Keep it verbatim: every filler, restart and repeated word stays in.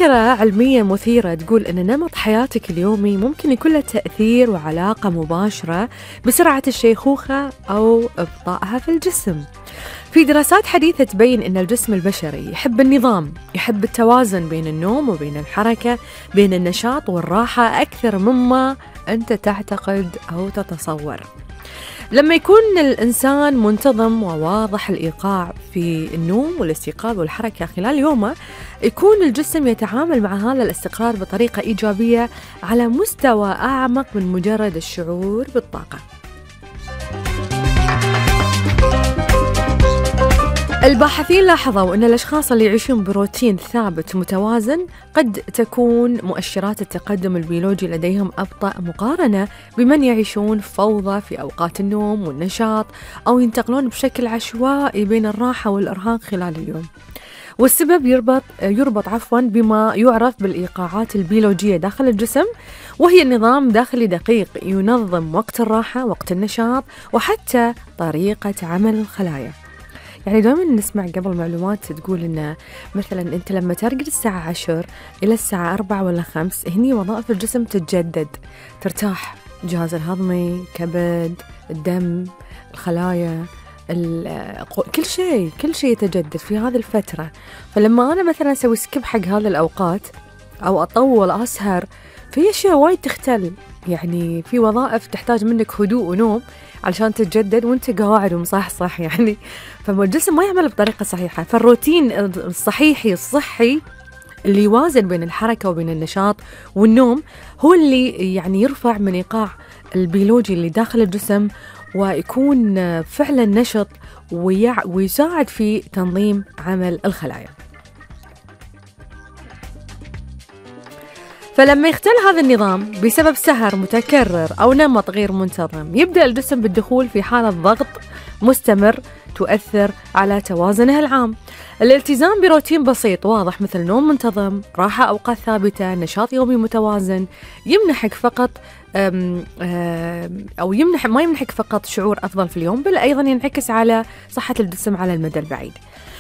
فكرة علمية مثيرة تقول أن نمط حياتك اليومي ممكن يكون له تأثير وعلاقة مباشرة بسرعة الشيخوخة أو إبطائها في الجسم. في دراسات حديثة تبين أن الجسم البشري يحب النظام، يحب التوازن بين النوم وبين الحركة، بين النشاط والراحة أكثر مما أنت تعتقد أو تتصور. لما يكون الإنسان منتظم وواضح الإيقاع في النوم والاستيقاظ والحركة خلال يومه، يكون الجسم يتعامل مع هذا الاستقرار بطريقة إيجابية على مستوى أعمق من مجرد الشعور بالطاقة. الباحثين لاحظوا أن الأشخاص اللي يعيشون بروتين ثابت متوازن قد تكون مؤشرات التقدم البيولوجي لديهم أبطأ مقارنة بمن يعيشون فوضى في أوقات النوم والنشاط أو ينتقلون بشكل عشوائي بين الراحة والإرهاق خلال اليوم. والسبب يربط يربط عفوا بما يعرف بالإيقاعات البيولوجية داخل الجسم، وهي نظام داخلي دقيق ينظم وقت الراحة، وقت النشاط، وحتى طريقة عمل الخلايا. يعني دائما نسمع قبل معلومات تقول إن مثلا أنت لما ترقد الساعة عشر إلى الساعة أربعة ولا خمس، هني وظائف الجسم تتجدد، ترتاح الجهاز الهضمي، كبد، الدم، الخلايا، كل شيء كل شيء يتجدد في هذه الفترة. فلما أنا مثلا أسوي سكيب حق هذه الأوقات أو أطول أسهر، في أشياء وايد تختل. يعني في وظائف تحتاج منك هدوء ونوم علشان تتجدد وانت قاعد ومصحصح يعني، فالجسم ما يعمل بطريقة صحيحة. فالروتين الصحيحي الصحي اللي يوازن بين الحركة وبين النشاط والنوم هو اللي يعني يرفع من إيقاع البيولوجي اللي داخل الجسم، ويكون فعلا نشط ويساعد في تنظيم عمل الخلايا. فلما يختل هذا النظام بسبب سهر متكرر أو نمط غير منتظم، يبدأ الجسم بالدخول في حالة ضغط مستمر تؤثر على توازنه العام. الالتزام بروتين بسيط واضح مثل نوم منتظم، راحة أوقات ثابتة، نشاط يومي متوازن، يمنحك فقط أم أم أو يمنح ما يمنحك فقط شعور أفضل في اليوم، بل أيضا ينعكس على صحة الجسم على المدى البعيد.